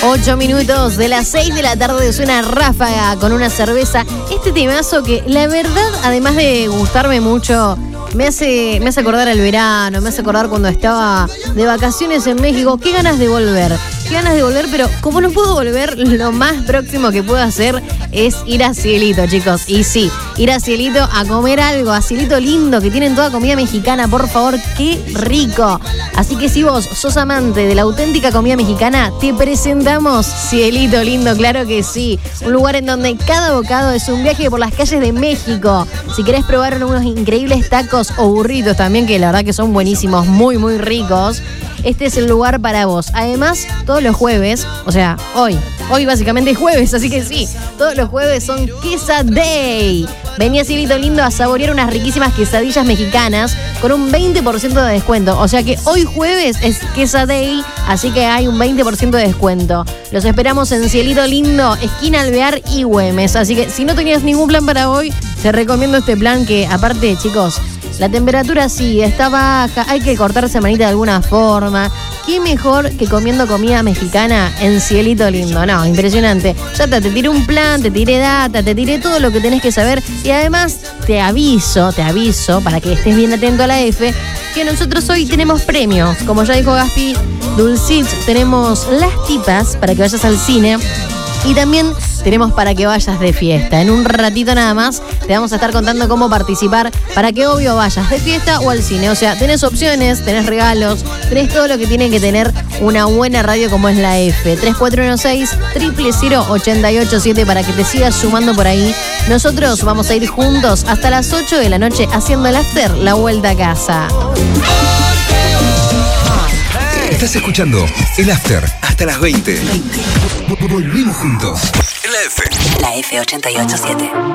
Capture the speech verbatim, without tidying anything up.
Ocho minutos de las seis de la tarde suena Ráfaga con una cerveza. Este temazo que la verdad, además de gustarme mucho, me hace, me hace acordar al verano, me hace acordar cuando estaba de vacaciones en México. Qué ganas de volver, qué ganas de volver, pero como no puedo volver, lo más próximo que puedo hacer es ir a Cielito, chicos. Y sí, ir a Cielito a comer algo, a Cielito lindo, que tienen toda comida mexicana, por favor, qué rico. Así que si vos sos amante de la auténtica comida mexicana, te presentamos Cielito lindo, claro que sí. Un lugar en donde cada bocado es un viaje por las calles de México. Si querés probar unos increíbles tacos o burritos también, que la verdad que son buenísimos, muy, muy ricos, este es el lugar para vos. Además, todos los jueves, o sea, hoy, hoy básicamente es jueves, así que sí, todos los jueves son Quesa Day. Vení a Cielito lindo a saborear unas riquísimas quesadillas mexicanas con un veinte por ciento de descuento. O sea que hoy jueves es Quesa Day, así que hay un veinte por ciento de descuento. Los esperamos en Cielito lindo, esquina Alvear y Güemes. Así que si no tenías ningún plan para hoy, te recomiendo este plan que, aparte, chicos, la temperatura sí está baja, hay que cortarse manita de alguna forma. ¿Qué mejor que comiendo comida mexicana en Cielito lindo? No, impresionante. Ya te, te tiré un plan, te tiré data, te tiré todo lo que tenés que saber. Y además te aviso, te aviso, para que estés bien atento a la F, que nosotros hoy tenemos premios. Como ya dijo Gaspi, Dulcich, tenemos las tipas para que vayas al cine. Y también tenemos para que vayas de fiesta. En un ratito nada más te vamos a estar contando cómo participar para que obvio vayas de fiesta o al cine. O sea, tenés opciones, tenés regalos, tenés todo lo que tiene que tener una buena radio como es la F. tres cuatro uno seis, cero cero cero, ocho ocho siete para que te sigas sumando por ahí. Nosotros vamos a ir juntos hasta las ocho de la noche haciendo el after, la vuelta a casa. Estás escuchando el after hasta las veinte. Volvimos juntos. En la F. La F ochenta y ocho siete.